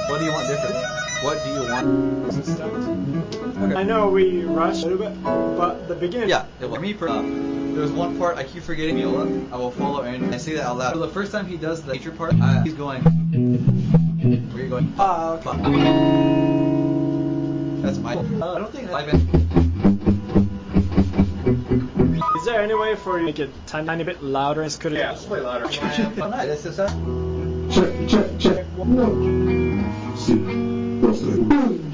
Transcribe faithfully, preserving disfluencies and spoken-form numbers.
What do you want different? What do you want? Okay. I know we rushed a little bit, but the beginning. Yeah, it was me. Per, uh, there was one part I keep forgetting. Viola. I will follow Aaron. I say that out loud. So the first time he does the nature part, uh, he's going. Where are you going? Ah, uh, okay. That's my. Uh, I don't think I've been. Is there any way for you to make it a tiny bit louder and could it? Yeah, just play louder. Oh, nice. This is that. Check, check, check. One, two, three.